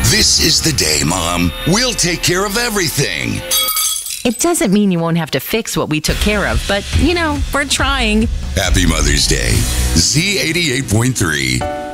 This is the day, Mom. We'll take care of everything. It doesn't mean you won't have to fix what we took care of, but, we're trying. Happy Mother's Day. Z88.3.